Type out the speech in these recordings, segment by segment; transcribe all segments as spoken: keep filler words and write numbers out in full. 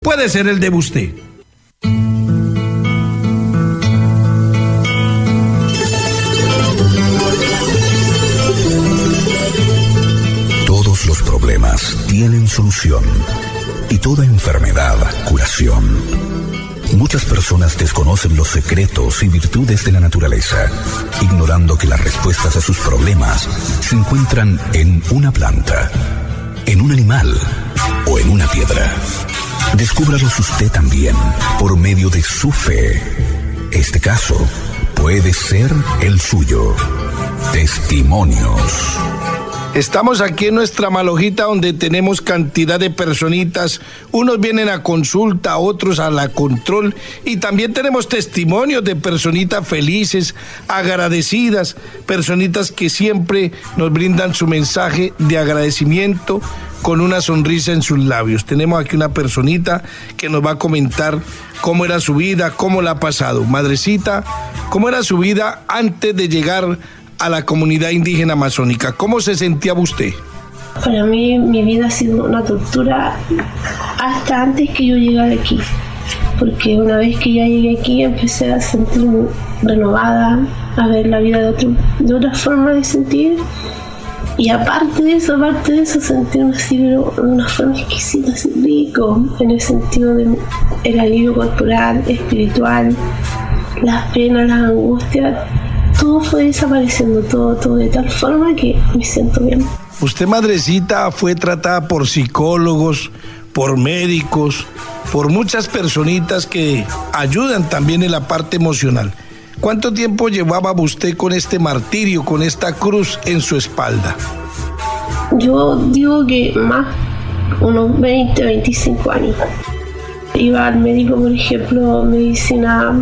puede ser el de usted. Todos los problemas tienen solución y toda enfermedad curación. Muchas personas desconocen los secretos y virtudes de la naturaleza, ignorando que las respuestas a sus problemas se encuentran en una planta, en un animal o en una piedra. Descúbralos usted también por medio de su fe. Este caso puede ser el suyo. Testimonios. Estamos aquí en nuestra Malojita, donde tenemos cantidad de personitas. Unos vienen a consulta, otros a la control. Y también tenemos testimonios de personitas felices, agradecidas, personitas que siempre nos brindan su mensaje de agradecimiento con una sonrisa en sus labios. Tenemos aquí una personita que nos va a comentar cómo era su vida, cómo la ha pasado. Madrecita, ¿cómo era su vida antes de llegar a la comunidad indígena amazónica? ¿Cómo se sentía usted? Para mí, mi vida ha sido una tortura hasta antes que yo llegara aquí. Porque una vez que ya llegué aquí, empecé a sentirme renovada, a ver la vida de, otro, de otra forma de sentir. Y aparte de eso, aparte de eso, sentirme así, pero de una forma exquisita, así rico, en el sentido del alivio corporal, espiritual, las penas, las angustias. Todo fue desapareciendo, todo, todo de tal forma que me siento bien. Usted, madrecita, fue tratada por psicólogos, por médicos, por muchas personitas que ayudan también en la parte emocional. ¿Cuánto tiempo llevaba usted con este martirio, con esta cruz en su espalda? Yo digo que más, unos veinte, veinticinco años. Iba al médico, por ejemplo, medicina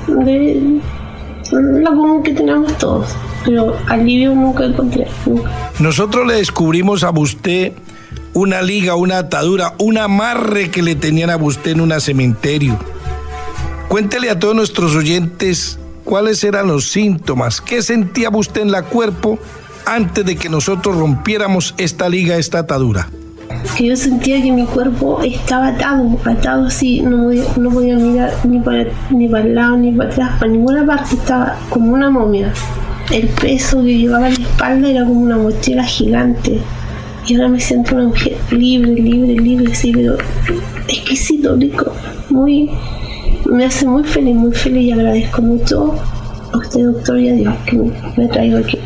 de la común que tenemos todos, pero alivio nunca encontré, nunca. Nosotros le descubrimos a usted una liga, una atadura, un amarre que le tenían a usted en un cementerio. Cuéntele a todos nuestros oyentes cuáles eran los síntomas, qué sentía usted en la cuerpo antes de que nosotros rompiéramos esta liga, esta atadura. Que yo sentía que mi cuerpo estaba atado, atado así, no podía, no podía mirar ni para, ni para el lado ni para atrás, para ninguna parte, estaba como una momia. El peso que llevaba en la espalda era como una mochila gigante. Y ahora me siento una mujer libre, libre, libre, así, pero exquisito, rico, muy, me hace muy feliz, muy feliz, y agradezco mucho a usted, doctor, y a Dios que me, me ha traído aquí.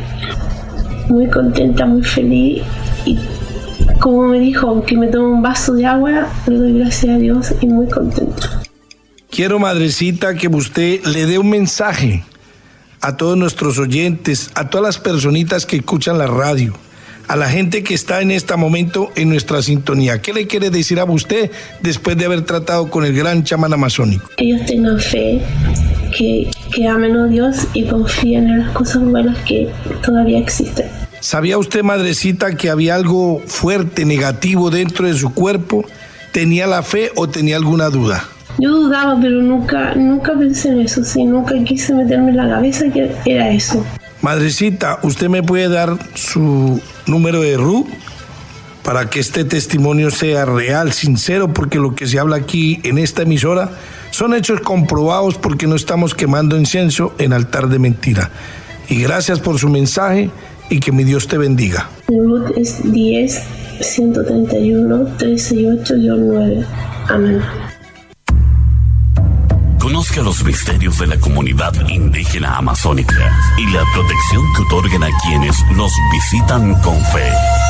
Muy contenta, muy feliz, y como me dijo que me tome un vaso de agua, le doy gracias a Dios y muy contenta. Quiero, madrecita, que usted le dé un mensaje a todos nuestros oyentes, a todas las personitas que escuchan la radio, a la gente que está en este momento en nuestra sintonía. ¿Qué le quiere decir a usted después de haber tratado con el gran chamán amazónico? Que ellos tengan fe, que, que amen a Dios y confíen en las cosas buenas que todavía existen. ¿Sabía usted, madrecita, que había algo fuerte, negativo dentro de su cuerpo? ¿Tenía la fe o tenía alguna duda? Yo dudaba, pero nunca, nunca pensé en eso, sí, nunca quise meterme en la cabeza que era eso. Madrecita, ¿usted me puede dar su número de R U para que este testimonio sea real, sincero? Porque lo que se habla aquí en esta emisora son hechos comprobados, porque no estamos quemando incienso en altar de mentira. Y gracias por su mensaje y que mi Dios te bendiga. El R U es diez, ciento treinta y uno, trece y ocho nueve. Amén. Conozca los misterios de la comunidad indígena amazónica y la protección que otorgan a quienes los visitan con fe.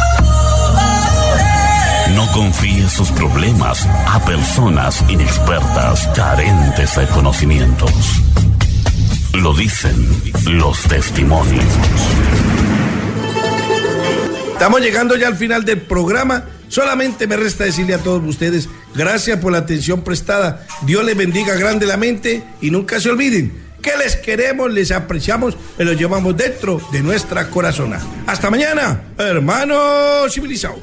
No confíe sus problemas a personas inexpertas, carentes de conocimientos. Lo dicen los testimonios. Estamos llegando ya al final del programa. Solamente me resta decirle a todos ustedes, gracias por la atención prestada. Dios les bendiga grandemente y nunca se olviden que les queremos, les apreciamos y los llevamos dentro de nuestra corazona. Hasta mañana, hermanos civilizados.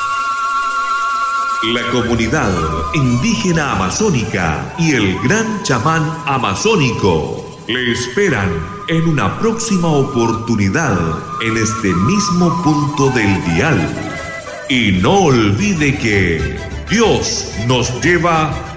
La comunidad indígena amazónica y el gran chamán amazónico le esperan en una próxima oportunidad en este mismo punto del dial. Y no olvide que Dios nos lleva